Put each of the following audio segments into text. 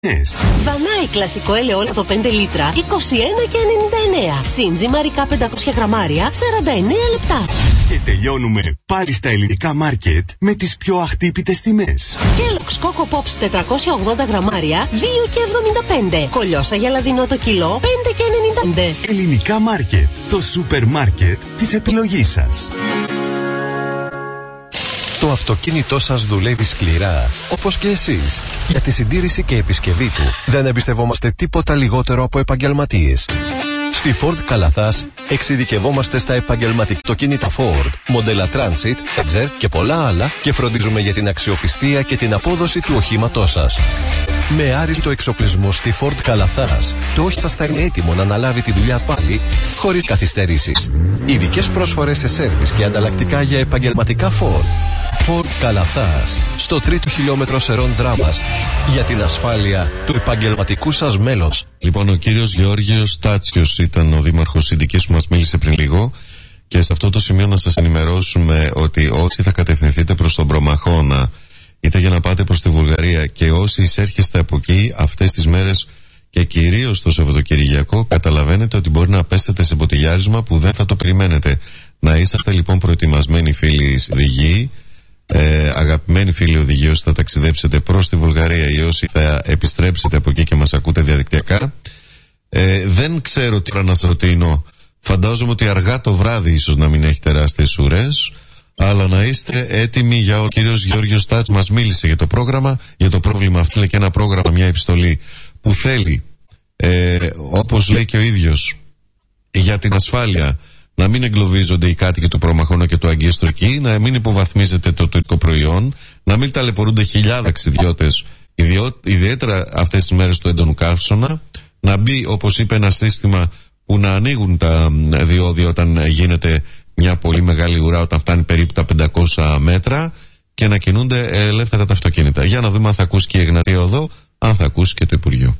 Δανάη κλασικό ελαιόλαδο 5 λίτρα 21,99. Σύντζι μαρικά 500 γραμμάρια 49 λεπτά. Και τελειώνουμε πάλι στα ελληνικά μάρκετ με τις πιο αχτύπητες τιμές. Kellogg's Coco Pops 480 γραμμάρια 2,75. Κολιόσα γελαδινό το κιλό 5,95. Ελληνικά μάρκετ. Το σούπερ μάρκετ της επιλογής σας. Το αυτοκίνητό σας δουλεύει σκληρά, όπως και εσείς. Για τη συντήρηση και επισκευή του δεν εμπιστευόμαστε τίποτα λιγότερο από επαγγελματίες. Στη Ford Καλαθάς εξειδικευόμαστε στα επαγγελματικά αυτοκίνητα Ford, μοντέλα Transit, Edger και πολλά άλλα και φροντίζουμε για την αξιοπιστία και την απόδοση του οχήματός σας. Με άριστο εξοπλισμό στη Ford Καλαθάς, το όχημα σας θα είναι έτοιμο να αναλάβει τη δουλειά πάλι, χωρίς καθυστερήσεις. Ειδικές πρόσφορες σε σέρβις και ανταλλακτικά για επαγγελματικά Ford. Ford Καλαθάς, στο 3ο χιλιόμετρο Σερών Δράμας, για την ασφάλεια του επαγγελματικού σας μέλος. Λοιπόν, ο κύριος Γεώργιος Τάτσιος ήταν ο δήμαρχος Συντικής που μας μίλησε πριν λίγο, και σε αυτό το σημείο να σας ενημερώσουμε ότι όσοι θα κατευθυνθείτε προς τον Προμαχώνα, είτε για να πάτε προς τη Βουλγαρία, και όσοι εισέρχεστε από εκεί αυτές τις μέρες και κυρίως το Σαββατοκυριακό, καταλαβαίνετε ότι μπορεί να πέσετε σε ποτηλιάρισμα που δεν θα το περιμένετε. Να είσαστε λοιπόν προετοιμασμένοι, φίλοι οδηγοί, αγαπημένοι φίλοι οδηγοί, όσοι θα ταξιδέψετε προς τη Βουλγαρία ή όσοι θα επιστρέψετε από εκεί και μας ακούτε διαδικτυακά. Δεν ξέρω τι να σας προτείνω. Φαντάζομαι ότι αργά το βράδυ ίσως να μην έχει τεράστιες ουρές, αλλά να είστε έτοιμοι. Για ο κύριος Γεώργιος Τάτς μας μίλησε για το πρόγραμμα, για το πρόβλημα αυτό, λέει και ένα πρόγραμμα, μια επιστολή που θέλει, όπως λέει και ο ίδιος, για την ασφάλεια, να μην εγκλωβίζονται οι κάτοικοι του Προμαχώνα και του Αγγίστρου εκεί, να μην υποβαθμίζεται το τουρκικό προϊόν, να μην ταλαιπωρούνται χιλιάδες ταξιδιώτες, ιδιαίτερα αυτές τις μέρες του έντονου καύσωνα, να μπει, όπως είπε, ένα σύστημα που να ανοίγουν τα διόδια όταν γίνεται μια πολύ μεγάλη ουρά, όταν φτάνει περίπου τα 500 μέτρα, και να κινούνται ελεύθερα τα αυτοκίνητα. Για να δούμε αν θα ακούσει και η Εγνατία Οδό, αν θα ακούσει και το Υπουργείο.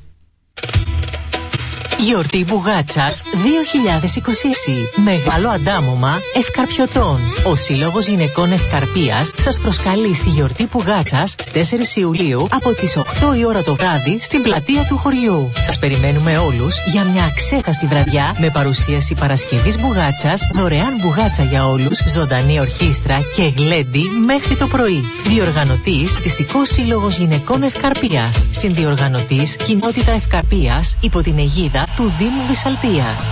Γιορτή Μπουγάτσας 2026. Μεγάλο αντάμωμα ευκαρπιωτών. Ο Σύλλογος Γυναικών Ευκαρπίας σας προσκαλεί στη γιορτή Μπουγάτσας στις 4 Ιουλίου από τις 8 η ώρα το βράδυ στην πλατεία του χωριού. Σας περιμένουμε όλους για μια αξέχαστη βραδιά με παρουσίαση Παρασκευής Μπουγάτσας, δωρεάν μπουγάτσα για όλους, ζωντανή ορχήστρα και γλέντι μέχρι το πρωί. Διοργανωτής Τιστικός Σύλλογος Γυναικών Ευκαρπίας. Συνδιοργανωτής Κοινότητα Ευκαρπίας υπό την αιγίδα του Δήμου Βυσσαλτίας.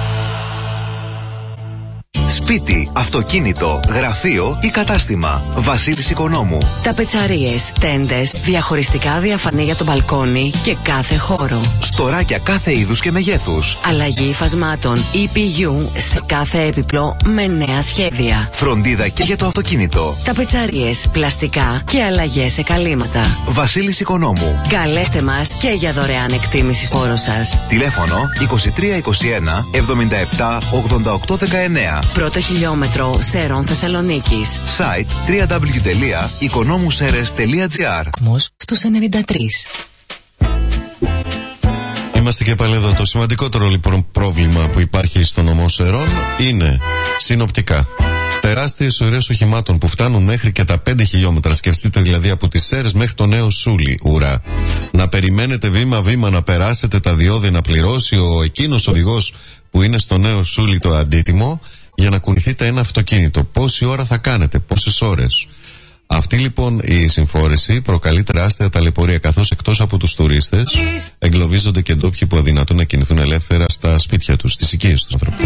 Σπίτι, αυτοκίνητο, γραφείο ή κατάστημα. Βασίλης Οικονόμου. Ταπετσαρίες, τέντες, διαχωριστικά διαφανή για το μπαλκόνι και κάθε χώρο. Στοράκια κάθε είδους και μεγέθους. Αλλαγή υφασμάτων EPU σε κάθε έπιπλο με νέα σχέδια. Φροντίδα και για το αυτοκίνητο. Ταπετσαρίες, πλαστικά και αλλαγές σε καλύματα. Βασίλης Οικονόμου. Καλέστε μας και για δωρεάν εκτίμηση στο χώρο σας. Τηλέφωνο 2321 77 88 19. Πρώτο χιλιόμετρο Σέρων Θεσσαλονίκης. Site www.economuseres.gr. Στους 93. Είμαστε και πάλι εδώ. Το σημαντικότερο λοιπόν πρόβλημα που υπάρχει στο νομό Σερών είναι συνοπτικά. Τεράστιες ουρές οχημάτων που φτάνουν μέχρι και τα 5 χιλιόμετρα. Σκεφτείτε δηλαδή από τις Σέρες μέχρι το Νέο Σούλι ουρά. Να περιμένετε βήμα-βήμα να περάσετε τα διόδια, να πληρώσει εκείνος οδηγός που είναι στο Νέο Σούλι το αντίτιμο για να κουνηθείτε ένα αυτοκίνητο. Πόση ώρα θα κάνετε, πόσες ώρες. Αυτή λοιπόν η συμφόρηση προκαλεί τεράστια ταλαιπωρία, καθώς εκτός από τους τουρίστες εγκλωβίζονται και ντόπιοι που αδυνατούν να κινηθούν ελεύθερα στα σπίτια τους, στις οικίες τους ανθρώπους.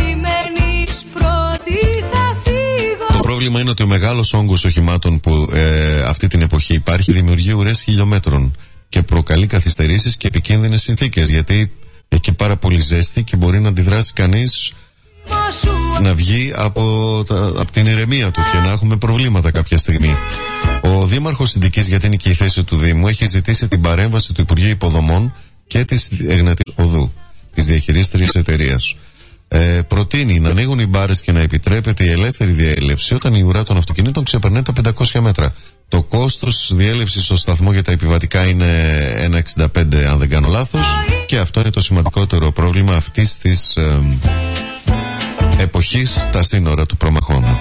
Το πρόβλημα είναι ότι ο μεγάλος όγκος οχημάτων που αυτή την εποχή υπάρχει δημιουργεί ουρές χιλιόμετρων και προκαλεί καθυστερήσεις και επικίνδυνες συνθήκες, γιατί έχει πάρα πολύ ζέστη και μπορεί να αντιδράσει κανείς, να βγει από την ηρεμία του και να έχουμε προβλήματα κάποια στιγμή. Ο Δήμαρχος Συντικής, γιατί είναι και η θέση του Δήμου, έχει ζητήσει την παρέμβαση του Υπουργείου Υποδομών και της Εγνατίας Οδού, της διαχειρίστριας εταιρείας. Προτείνει να ανοίγουν οι μπάρες και να επιτρέπεται η ελεύθερη διέλευση όταν η ουρά των αυτοκινήτων ξεπερνάει τα 500 μέτρα. Το κόστος διέλευσης στο σταθμό για τα επιβατικά είναι 1,65 αν δεν κάνω λάθος, και αυτό είναι το σημαντικότερο πρόβλημα αυτής της εποχής στα σύνορα του Προμαχώνα.